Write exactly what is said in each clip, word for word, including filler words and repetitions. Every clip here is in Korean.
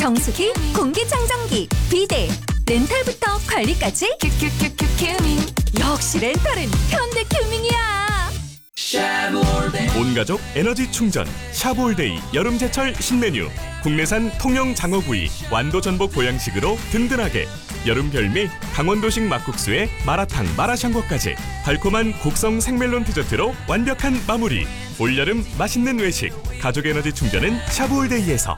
정수기, 공기청정기, 비데, 렌탈부터 관리까지 큐큐큐큐 큐밍. 역시 렌탈은 현대 큐밍이야. 온가족 에너지 충전 샤브올데이 여름제철 신메뉴. 국내산 통영 장어구이 완도 전복 보양식으로 든든하게. 여름 별미 강원도식 막국수에 마라탕 마라샹궈까지 달콤한 곡성 생멜론 디저트로 완벽한 마무리. 올여름 맛있는 외식 가족 에너지 충전은 샤브올데이에서.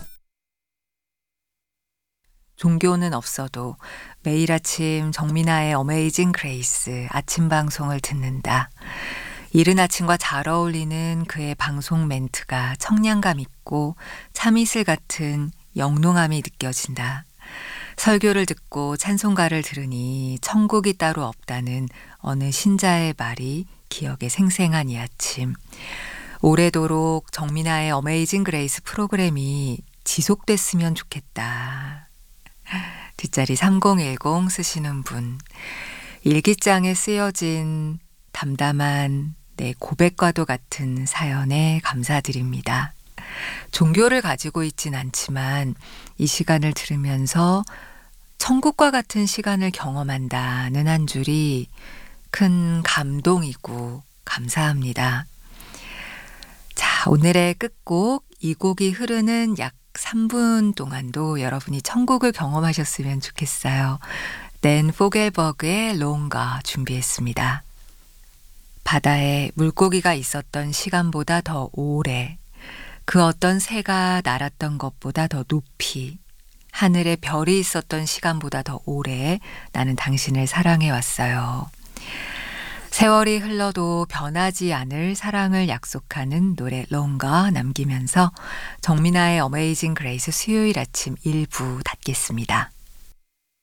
종교는 없어도 매일 아침 정민아의 어메이징 그레이스 아침 방송을 듣는다. 이른 아침과 잘 어울리는 그의 방송 멘트가 청량감 있고 참이슬 같은 영롱함이 느껴진다. 설교를 듣고 찬송가를 들으니 천국이 따로 없다는 어느 신자의 말이 기억에 생생한 이 아침. 오래도록 정민아의 어메이징 그레이스 프로그램이 지속됐으면 좋겠다. 뒷자리 삼공일공 쓰시는 분. 일기장에 쓰여진 담담한 내 고백과도 같은 사연에 감사드립니다. 종교를 가지고 있진 않지만 이 시간을 들으면서 천국과 같은 시간을 경험한다는 한 줄이 큰 감동이고 감사합니다. 자, 오늘의 끝곡 이 곡이 흐르는 약 삼 분 동안도 여러분이 천국을 경험하셨으면 좋겠어요. 댄 포겔버그의 Longer 준비했습니다. 바다에 물고기가 있었던 시간보다 더 오래, 그 어떤 새가 날았던 것보다 더 높이, 하늘에 별이 있었던 시간보다 더 오래 나는 당신을 사랑해왔어요. 세월이 흘러도 변하지 않을 사랑을 약속하는 노래 Longer 남기면서 정민아의 어메이징 그레이스 수요일 아침 일 부 닫겠습니다.